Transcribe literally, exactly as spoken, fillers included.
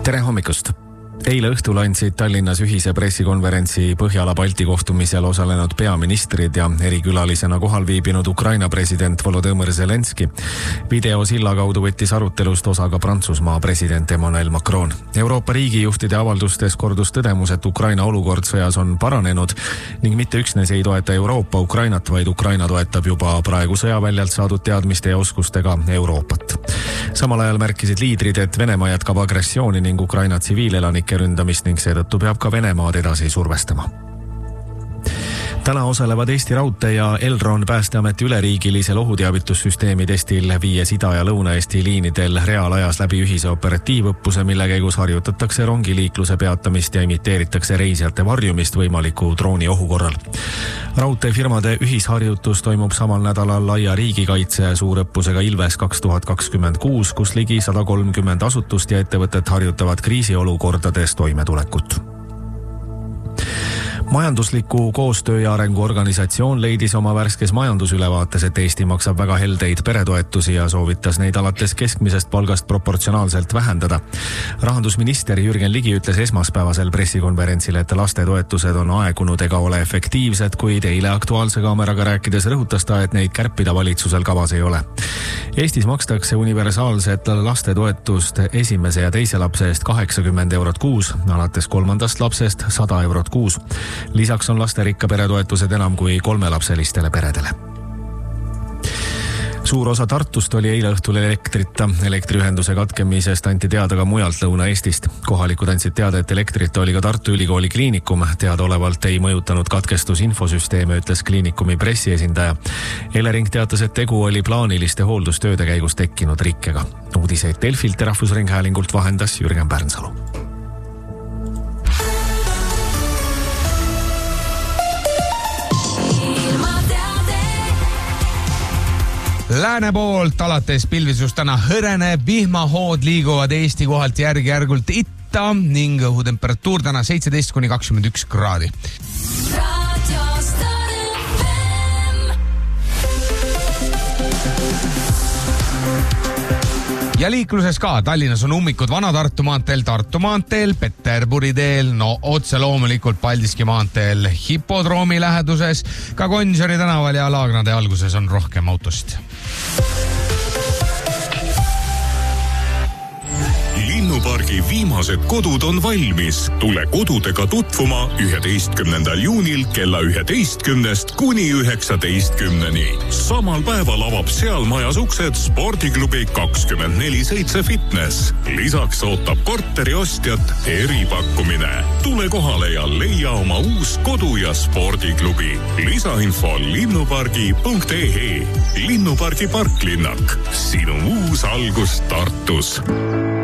Tere hommikust! Eile õhtul andsid Tallinnas ühise pressikonverentsi Põhjala-Balti kohtumisel osalenud peaministrid ja erikülalisena kohal viibinud Ukraina president Volodõmõr Zelenski. Videosilla kaudu võttis arutelust osa ka Prantsusmaa president Emmanuel Macron. Euroopa riigijuhtide avaldustes kordus tõdemus, et Ukraina olukord sõjas on paranenud ning mitte üksnes ei toeta Euroopa Ukrainat, vaid Ukraina toetab juba praegu sõjaväljalt saadud teadmiste ja oskustega Euroopat. Samal ajal märkisid liidrid, et Venemaa jätkab agressiooni ning Ukraina tsiviilelanike ründamist ning seetõttu peab ka Venemaad edasi survestama. Täna osalevad Eesti Raudtee ja Elron Päästeameti üleriigilisel ohuteavitussüsteemi testil viies Ida- ja Lõuna-Eesti liinidel reaalajas läbi ühise operatiivõppuse, mille käigus harjutatakse rongiliikluse peatamist ja imiteeritakse reisijate varjumist võimaliku drooni ohu korral. Raudteefirmade ühisharjutus toimub samal nädalal laia riigikaitse suurõppusega Ilves kaks tuhat kakskümmend kuus, kus ligi sada kolmkümmend asutust ja ettevõtet harjutavad kriisiolukordades toimetulekut. Majandusliku koostöö ja arenguorganisatsioon leidis oma värskes majandusülevaates, et Eesti maksab väga heldeid peretoetusi ja soovitas neid alates keskmisest palgast proportsionaalselt vähendada. Rahandusminister Jürgen Ligi ütles esmaspäevasel pressikonverentsil, et lastetoetused on aegunud ega ole efektiivsed, kuid eile Aktuaalse kaameraga rääkides rõhutas ta, et neid kärpida valitsusel kavas ei ole. Eestis makstakse universaalset lastetoetust esimese ja teise lapse eest kaheksakümmend eurot kuus, alates kolmandast lapsest sada eurot kuus. Lisaks on lasterikka peretoetused enam kui kolmelapselistele peredele. Suur osa Tartust oli eile õhtul elektrita. Elektriühenduse katkemisest anti teada ka mujalt Lõuna-Eestist. Kohalikud andsid teada, et elektrita oli ka Tartu Ülikooli kliinikum. Teadaolevalt ei mõjutanud katkestus infosüsteeme, ütles kliinikumi pressiesindaja. Elering teatas, et tegu oli plaaniliste hooldustööde käigus tekkinud rikkega. Uudiseid Delfilt ja Rahvusringhäälingult vahendas Jürgen Pärnsalu. Lääne poolt alates pilvisus täna hõrene, vihmahood liiguvad Eesti kohalt järg-järgult itta ning õhutemperatuur täna seitseteist kuni kakskümmend üks kraadi. Ja liikluses ka. Tallinnas on ummikud Vana-Tartu maanteel, Tartu maanteel, Peterburi teel, no otse loomulikult Paldiski maanteel, hipodroomi läheduses, ka Gonsiori tänaval ja Laagnade alguses on rohkem autost. Linnupargi viimased kodud on valmis. Tule kodudega tutvuma üheteistkümnendal juunil kella üheteistkümnest kuni üheksateistkümneni. Samal päeval avab seal majas uksed spordiklubi kakskümmend neli seitse fitness. Lisaks ootab korteri ostjat eripakkumine. Tule kohale ja leia oma uus kodu- ja spordiklubi. Lisainfo linnupargi punkt ee. Linnupargi parklinnak. Sinu uus algus Tartus.